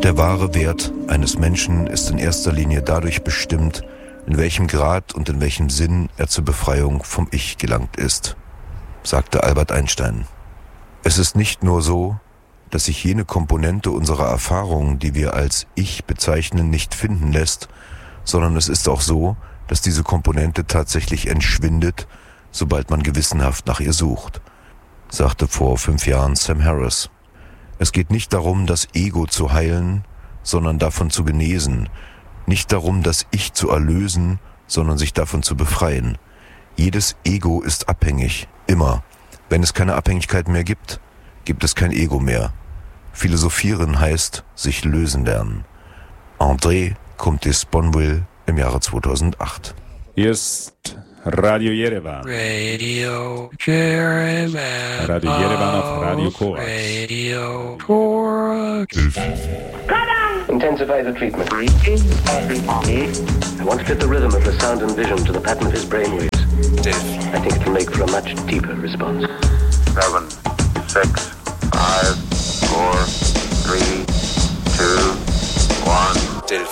Der wahre Wert eines Menschen ist in erster Linie dadurch bestimmt, in welchem Grad und in welchem Sinn er zur Befreiung vom Ich gelangt ist, sagte Albert Einstein. Es ist nicht nur so, dass sich jene Komponente unserer Erfahrung, die wir als Ich bezeichnen, nicht finden lässt, sondern es ist auch so, dass diese Komponente tatsächlich entschwindet, sobald man gewissenhaft nach ihr sucht, sagte vor 5 Jahren Sam Harris. Es geht nicht darum, das Ego zu heilen, sondern davon zu genesen, nicht darum, das Ich zu erlösen, sondern sich davon zu befreien. Jedes Ego ist abhängig, immer. Wenn es keine Abhängigkeit mehr gibt, gibt es kein Ego mehr. Philosophieren heißt sich lösen lernen. André Comte Sponville im Jahre 2008. Hier ist Radio Yerevan. Radio Yerevan. Radio Yerevan auf Radio Korax. Radio Korax. Intensify the treatment. I want to fit the rhythm of the sound and vision to the pattern of his brainwaves. I think it will make for a much deeper response. 7, 6, 5, 4, 3, 2, 1, 0.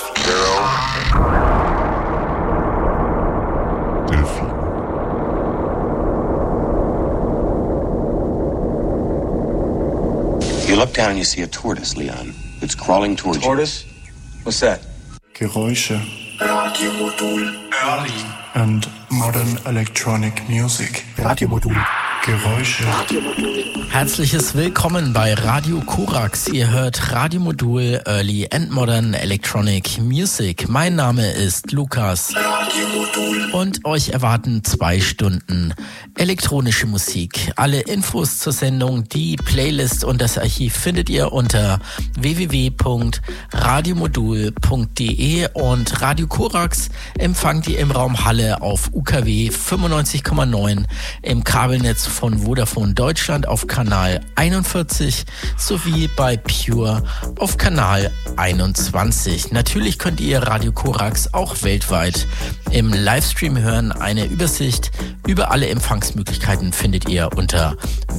You look down and you see a tortoise, Leon. It's crawling towards you. Tortoise? What's that? Geräusche. Radiomodul. Early and modern electronic music. Radiomodul. Geräusche. Herzliches Willkommen bei Radio Korax. Ihr hört Radiomodul Early and Modern Electronic Music. Mein Name ist Lukas. Und euch erwarten 2 Stunden elektronische Musik. Alle Infos zur Sendung, die Playlist und das Archiv findet ihr unter www.radiomodul.de und Radio Korax empfangt ihr im Raum Halle auf UKW 95,9 im Kabelnetz von Vodafone Deutschland auf Kanal 41 sowie bei Pure auf Kanal 21. Natürlich könnt ihr Radio Korax auch weltweit im Livestream hören. Eine Übersicht über alle Empfangsmöglichkeiten findet ihr unter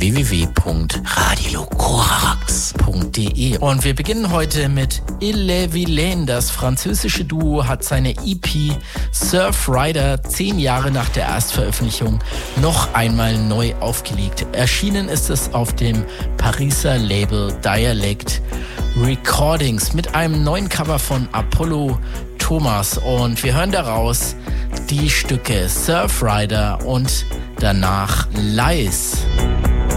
www.radiokorax.de. Und wir beginnen heute mit Ille Villain. Das französische Duo hat seine EP Surf Rider 10 Jahre nach der Erstveröffentlichung noch einmal neu aufgelegt. Erschienen ist es auf dem Pariser Label Dialect Recordings mit einem neuen Cover von Apollo Thomas. Und wir hören daraus die Stücke Surf Rider und danach Lies.